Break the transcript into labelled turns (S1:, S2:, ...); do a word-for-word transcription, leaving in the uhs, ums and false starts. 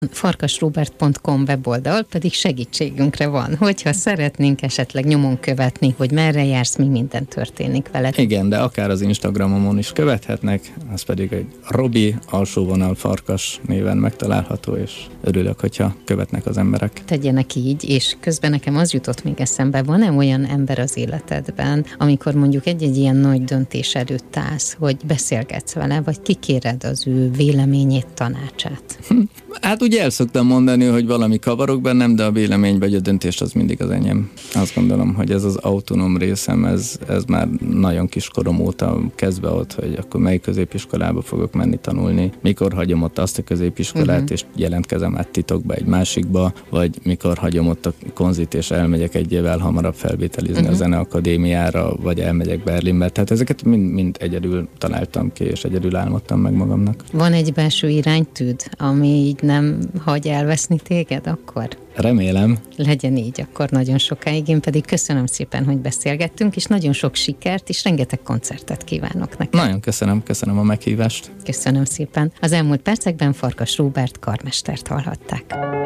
S1: farkasrobert pont com weboldal pedig segítségünkre van, hogyha szeretnénk esetleg nyomon követni, hogy merre jársz, mi minden történik veled.
S2: Igen, de akár az Instagramomon is követhetnek, az pedig egy Robi alsóvonal Farkas néven megtalálható, és örülök, hogyha követnek az emberek.
S1: Tegyenek így, és közben nekem az jutott még eszembe, van-e olyan ember az életedben, amikor mondjuk egy-egy ilyen nagy döntés előtt állsz, hogy beszélgetsz vele, vagy kikéred az ő véleményét, tanácsát?
S2: Hát ugye el szoktam mondani, hogy valami kavarok bennem, de a vélemény vagy a döntés az mindig az enyém. Azt gondolom, hogy ez az autonóm részem, ez, ez már nagyon kiskorom óta kezdve ott, hogy akkor melyik középiskolába fogok menni tanulni, mikor hagyom ott azt a középiskolát, uh-huh. és jelentkezem át titokba egy másikba, vagy mikor hagyom ott a konzit, és elmegyek egy évvel hamarabb felvételizni uh-huh. a Zeneakadémiára, vagy elmegyek Berlinbe. Tehát ezeket mind, mind egyedül találtam ki, és egyedül álmodtam meg magamnak.
S1: Van egy belső iránytűd, ami így nem hagy elveszni téged akkor?
S2: Remélem.
S1: Legyen így, akkor nagyon sokáig. Én pedig köszönöm szépen, hogy beszélgettünk, és nagyon sok sikert, és rengeteg koncertet kívánok neked.
S2: Nagyon köszönöm, köszönöm a meghívást.
S1: Köszönöm szépen. Az elmúlt percekben Farkas Róbert karmestert hallhatták.